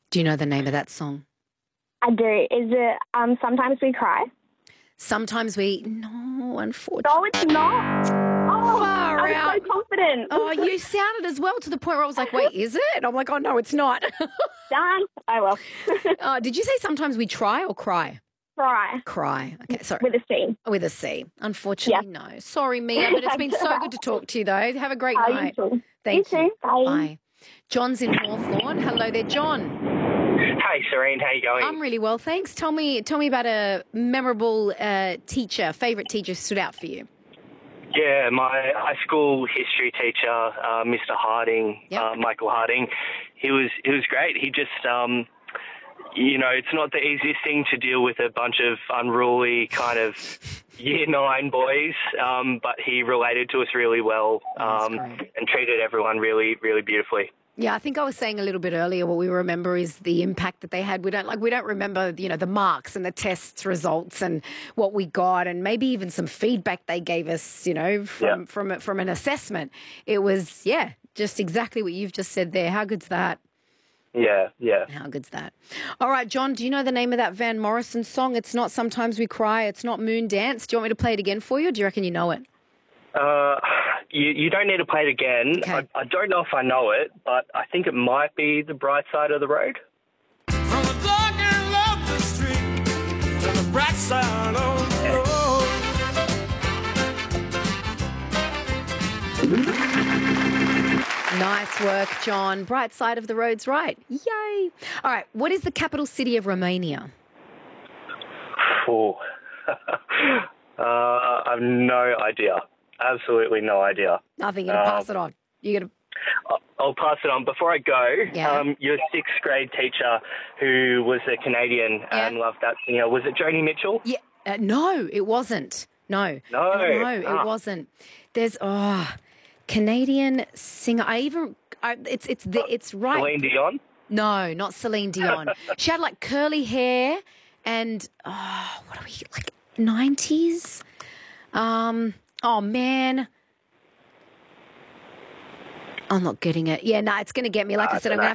Do you know the name of that song? I do. Is it Sometimes We Cry? Sometimes we... No, unfortunately. No, it's not. Oh, Far I out. was so confident. Oh, you sounded as well to the point where I was like, wait, is it? And I'm like, oh, no, it's not. Darn. Oh, well. Did you say sometimes we try or cry? Cry. Cry. Okay, sorry. With a C. With a C. Unfortunately, no. Sorry, Mia, but it's been so good to talk to you, though. Have a great night. You too. Thank you. You too. Bye. Bye. John's in Hawthorne. Hello there, John. Hey, Serene, how you going? I'm really well, thanks. Tell me about a memorable teacher, favourite teacher stood out for you. Yeah, my high school history teacher, Mr. Harding, Michael Harding, he was great. He just, it's not the easiest thing to deal with a bunch of unruly kind of Year 9 boys, but he related to us really well and treated everyone really, really beautifully. Yeah, I think I was saying a little bit earlier what we remember is the impact that they had. We don't remember, the marks and the tests results and what we got and maybe even some feedback they gave us, from an assessment. It was, just exactly what you've just said there. How good's that? Yeah. How good's that? All right, John, do you know the name of that Van Morrison song? It's not Sometimes We Cry. It's not Moon Dance. Do you want me to play it again for you, or do you reckon you know it? You don't need to play it again. Okay. I don't know if I know it, but I think it might be The Bright Side of the Road. From the dark and lovely street to the bright side of the road. Nice work, John. Bright Side of the Road's right. Yay. All right, what is the capital city of Romania? Oh, I have no idea. Absolutely no idea. Nothing. You're going to pass it on. I'll pass it on. Before I go, your sixth grade teacher who was a Canadian and loved that singer, was it Joni Mitchell? Yeah. No, it wasn't. No, it wasn't. There's, Canadian singer. It's right. Celine Dion? No, not Celine Dion. She had like curly hair and, what are we, like 90s? Oh, man. I'm not getting it. Yeah, no, it's going to get me. Like I said, I'm going